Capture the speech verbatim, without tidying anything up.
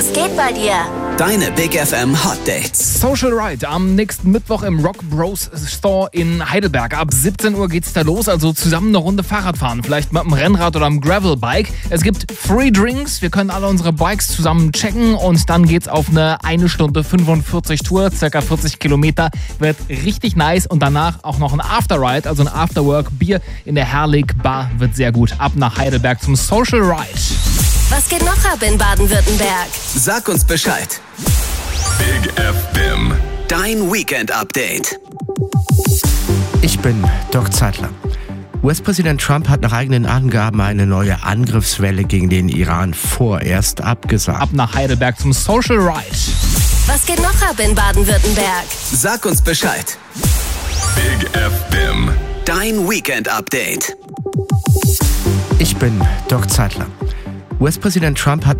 Was geht bei dir? Deine Big F M Hot Dates. Social Ride am nächsten Mittwoch im Rock Bros Store in Heidelberg. Ab siebzehn Uhr geht's da los, also zusammen eine Runde Fahrrad fahren. Vielleicht mit einem Rennrad oder einem Gravelbike. Es gibt Free Drinks, wir können alle unsere Bikes zusammen checken und dann geht's auf eine eine Stunde fünfundvierzig Tour, circa vierzig Kilometer. Wird richtig nice und danach auch noch ein Afterride, also ein Afterwork Bier in der Herlig Bar wird sehr gut. Ab nach Heidelberg zum Social Ride. Was geht noch ab in Baden-Württemberg? Sag uns Bescheid. Big F M. Dein Weekend-Update. Ich bin Doc Zeitler. U S-Präsident Trump hat nach eigenen Angaben eine neue Angriffswelle gegen den Iran vorerst abgesagt. Ab nach Heidelberg zum Social Ride. Was geht noch ab in Baden-Württemberg? Sag uns Bescheid. Big F M. Dein Weekend-Update. Ich bin Doc Zeitler. U S-Präsident Trump hat